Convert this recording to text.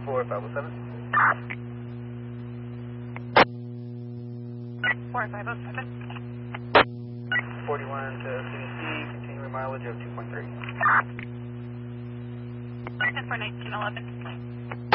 4507. 4507. 41 to CDC, continuing mileage of 2.3. And for 1911.